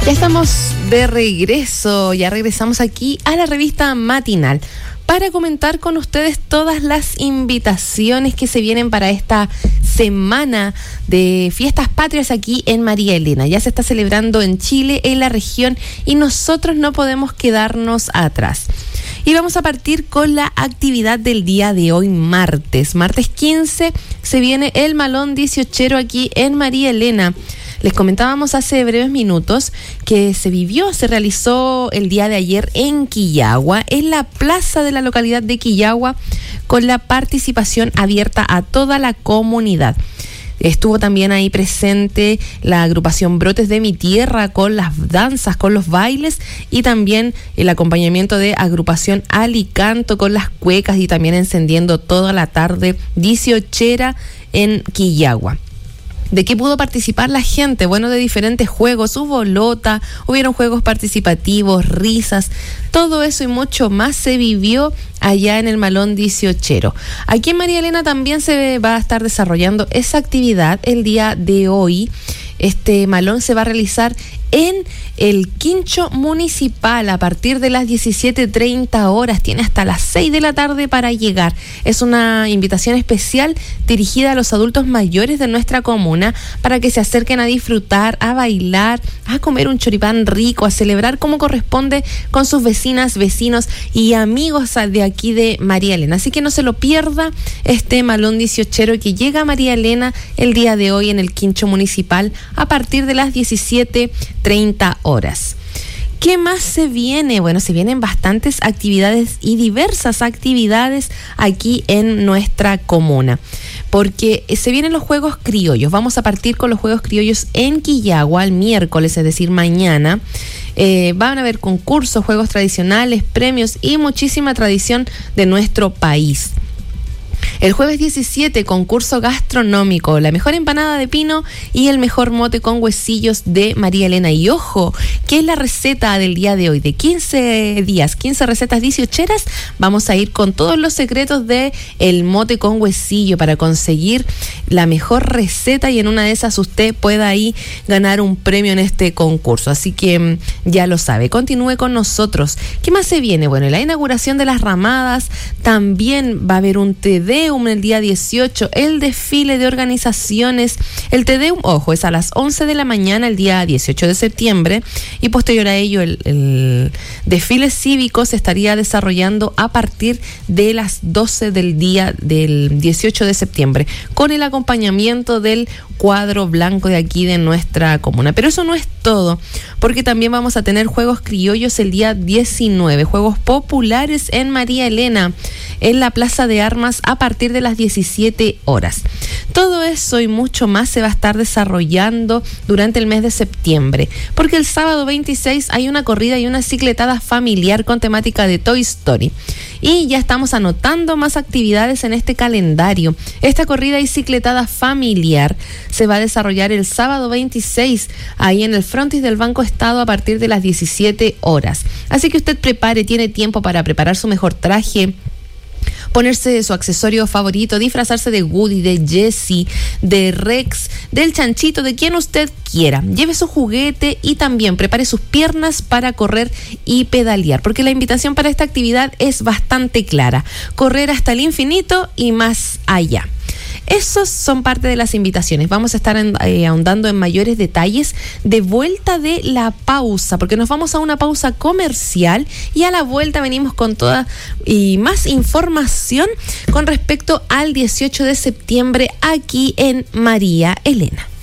Ya estamos de regreso, ya regresamos aquí a la revista matinal para comentar con ustedes todas las invitaciones que se vienen para esta semana de fiestas patrias aquí en María Elena. Ya se está celebrando en Chile, en la región, y nosotros no podemos quedarnos atrás. Y vamos a partir con la actividad del día de hoy, martes 15, se viene el Malón 18 aquí en María Elena. Les comentábamos hace breves minutos que se realizó el día de ayer en Quillagua, en la plaza de la localidad de Quillagua, con la participación abierta a toda la comunidad. Estuvo también ahí presente la agrupación Brotes de mi Tierra con las danzas, con los bailes, y también el acompañamiento de agrupación Alicanto con las cuecas, y también encendiendo toda la tarde 18 en Quillagua. ¿De qué pudo participar la gente? Bueno, de diferentes juegos, hubo lota, hubieron juegos participativos, risas, todo eso y mucho más se vivió allá en el Malón 18. Aquí en María Elena también se va a estar desarrollando esa actividad el día de hoy. Este malón se va a realizar en el Quincho Municipal a partir de las 17:30 horas. Tiene hasta las 6 de la tarde para llegar. Es una invitación especial dirigida a los adultos mayores de nuestra comuna para que se acerquen a disfrutar, a bailar, a comer un choripán rico, a celebrar como corresponde con sus vecinas, vecinos y amigos de aquí de María Elena. Así que no se lo pierda este Malón 18 que llega a María Elena el día de hoy en el Quincho Municipal a partir de las 17:30 horas. ¿Qué más se viene? Bueno, se vienen bastantes actividades y diversas actividades aquí en nuestra comuna, porque se vienen los Juegos Criollos. Vamos a partir con los Juegos Criollos en Quillagua el miércoles, es decir, mañana. Van a haber concursos, juegos tradicionales, premios y muchísima tradición de nuestro país. El jueves 17, concurso gastronómico, la mejor empanada de pino y el mejor mote con huesillos de María Elena. Y ojo, que es la receta del día de hoy, de 15 días, 15 recetas 18eras, vamos a ir con todos los secretos de el mote con huesillo para conseguir la mejor receta, y en una de esas usted pueda ahí ganar un premio en este concurso. Así que ya lo sabe, continúe con nosotros. ¿Qué más se viene? Bueno, la inauguración de las ramadas, también va a haber un Tedeum el día 18, el desfile de organizaciones. El Tedeum, ojo, es a las 11 de la mañana el día 18 de septiembre, y posterior a ello el desfile cívico se estaría desarrollando a partir de las 12 del día del 18 de septiembre, con el acompañamiento del cuadro blanco de aquí de nuestra comuna. Pero eso no es todo, porque también vamos a tener Juegos Criollos el día 19, Juegos Populares en María Elena, en la Plaza de Armas a partir de las 17 horas. Todo eso y mucho más se va a estar desarrollando durante el mes de septiembre, porque el sábado 26 hay una corrida y una cicletada familiar con temática de Toy Story. Y ya estamos anotando más actividades en este calendario. Esta corrida y cicletada familiar se va a desarrollar el sábado 26, ahí en el frontis del Banco Estado a partir de las 17 horas. Así que usted tiene tiempo para preparar su mejor traje, ponerse su accesorio favorito, disfrazarse de Woody, de Jessie, de Rex, del Chanchito, de quien usted quiera. Lleve su juguete y también prepare sus piernas para correr y pedalear, porque la invitación para esta actividad es bastante clara: correr hasta el infinito y más allá. Esos son parte de las invitaciones. Vamos a estar ahondando en mayores detalles de vuelta de la pausa, porque nos vamos a una pausa comercial y a la vuelta venimos con toda y más información con respecto al 18 de septiembre aquí en María Elena.